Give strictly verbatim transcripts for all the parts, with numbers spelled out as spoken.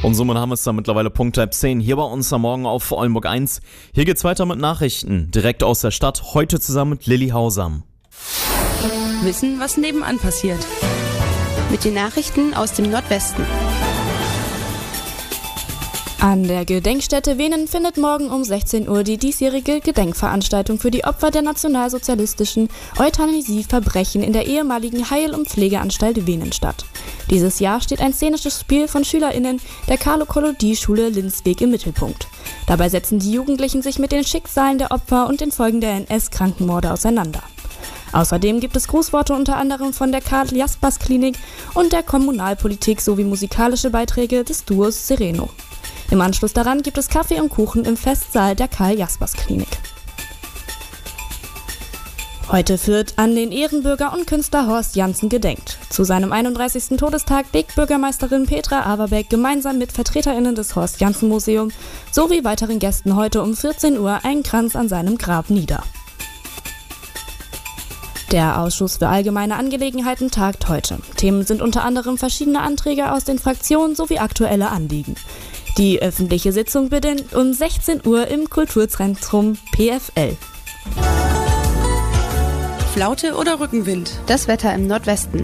Und somit haben wir es dann mittlerweile Punkt halb zehn hier bei uns am Morgen auf Oldenburg eins. Hier geht's weiter mit Nachrichten, direkt aus der Stadt, heute zusammen mit Lilly Hausam. Wissen, was nebenan passiert. Mit den Nachrichten aus dem Nordwesten. An der Gedenkstätte Venen findet morgen um sechzehn Uhr die diesjährige Gedenkveranstaltung für die Opfer der nationalsozialistischen Euthanasieverbrechen in der ehemaligen Heil- und Pflegeanstalt Venen statt. Dieses Jahr steht ein szenisches Spiel von SchülerInnen der Carlo-Collodi-Schule Lindsweg im Mittelpunkt. Dabei setzen die Jugendlichen sich mit den Schicksalen der Opfer und den Folgen der N S-Krankenmorde auseinander. Außerdem gibt es Grußworte unter anderem von der Karl-Jaspers-Klinik und der Kommunalpolitik sowie musikalische Beiträge des Duos Sereno. Im Anschluss daran gibt es Kaffee und Kuchen im Festsaal der Karl-Jaspers-Klinik. Heute wird an den Ehrenbürger und Künstler Horst Janssen gedenkt. Zu seinem einunddreißigsten Todestag legt Bürgermeisterin Petra Averbeck gemeinsam mit VertreterInnen des Horst Janssen Museum sowie weiteren Gästen heute um vierzehn Uhr einen Kranz an seinem Grab nieder. Der Ausschuss für allgemeine Angelegenheiten tagt heute. Themen sind unter anderem verschiedene Anträge aus den Fraktionen sowie aktuelle Anliegen. Die öffentliche Sitzung beginnt um sechzehn Uhr im Kulturzentrum P F L. Flaute oder Rückenwind? Das Wetter im Nordwesten.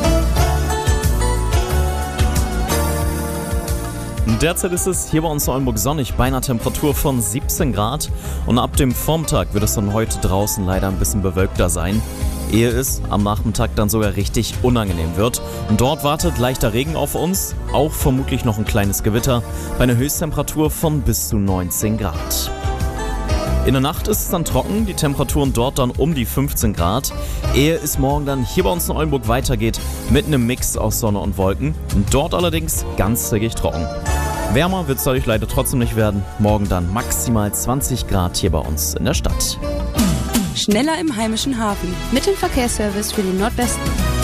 Derzeit ist es hier bei uns in Oldenburg sonnig, bei einer Temperatur von siebzehn Grad. Und ab dem Vormittag wird es dann heute draußen leider ein bisschen bewölkter sein, ehe es am Nachmittag dann sogar richtig unangenehm wird. Und dort wartet leichter Regen auf uns, auch vermutlich noch ein kleines Gewitter, bei einer Höchsttemperatur von bis zu neunzehn Grad. In der Nacht ist es dann trocken, die Temperaturen dort dann um die fünfzehn Grad, ehe es morgen dann hier bei uns in Oldenburg weitergeht mit einem Mix aus Sonne und Wolken. Und dort allerdings ganztägig trocken. Wärmer wird es dadurch leider trotzdem nicht werden. Morgen dann maximal zwanzig Grad hier bei uns in der Stadt. Schneller im heimischen Hafen. Mit dem Verkehrsservice für den Nordwesten.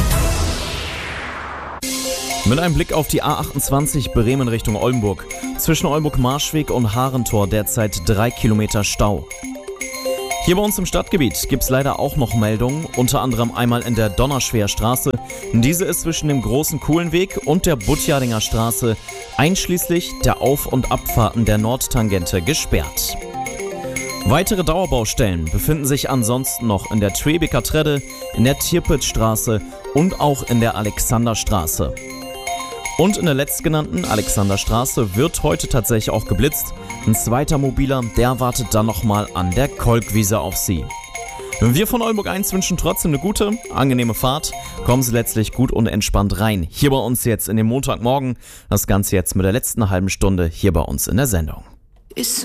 Mit einem Blick auf die A achtundzwanzig Bremen Richtung Oldenburg. Zwischen Oldenburg-Marschweg und Harentor derzeit drei Kilometer Stau. Hier bei uns im Stadtgebiet gibt es leider auch noch Meldungen, unter anderem einmal in der Donnerschwerstraße. Diese ist zwischen dem Großen Kuhlenweg und der Butjadinger Straße einschließlich der Auf- und Abfahrten der Nordtangente gesperrt. Weitere Dauerbaustellen befinden sich ansonsten noch in der Twebeker Tredde, in der Tirpitzstraße und auch in der Alexanderstraße. Und in der letztgenannten Alexanderstraße wird heute tatsächlich auch geblitzt. Ein zweiter Mobiler, der wartet dann nochmal an der Kolkwiese auf Sie. Wir von Oldenburg eins wünschen trotzdem eine gute, angenehme Fahrt. Kommen Sie letztlich gut und entspannt rein. Hier bei uns jetzt in den Montagmorgen. Das Ganze jetzt mit der letzten halben Stunde hier bei uns in der Sendung. Ist